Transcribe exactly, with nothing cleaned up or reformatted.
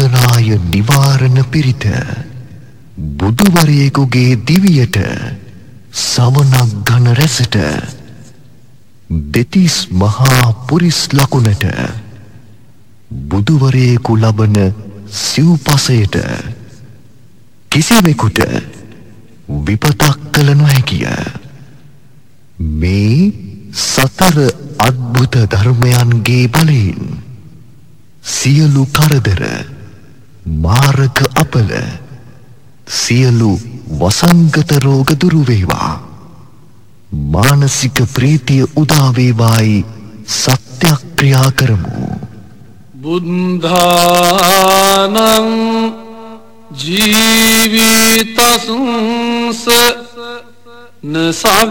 චන්දනාය නිවාරණ පිරිත බුදුවරයෙකුගේ දිවියට සමනක් ඝන රැසට දෙතිස් මහා පුරිස් ලකුණට බුදුවරයෙකු ලබන සිව්පසයට කිසිවෙකුට විපතක් කළ නොහැකිය. මේ සතර අද්භුත ධර්මයන්ගේ බලයෙන් සියලු කරදර මාරක අපල සියලු වසංගත රෝග දුරු වේවා. මානසික ප්‍රීතිය උදා වේවායි සත්‍යක්‍රියා කරමු. බුද්ධානං ජීවිතස්ස නස